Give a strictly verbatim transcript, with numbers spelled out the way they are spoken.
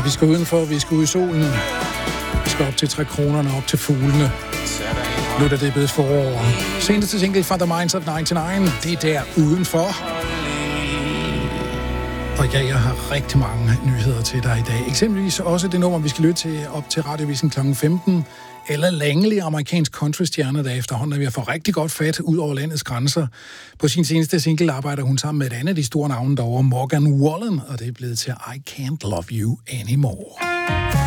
vi skal udenfor, vi skal ud i solen. Vi skal op til tre kronerne, op til fuglene. Nu er det blevet forår. Seneste single fra The Minds of nioghalvfems, det er der udenfor. Og ja, jeg har rigtig mange nyheder til dig i dag. Eksempelvis også det nummer, vi skal lytte til op til Radiovisen klokken femten. Eller Langley, amerikansk countrystjerne, der efterhånden er ved at få rigtig godt fat ud over landets grænser. På sin seneste single arbejder hun sammen med et andet af de store navne derovre, Morgan Wallen, og det er blevet til I Can't Love You Anymore.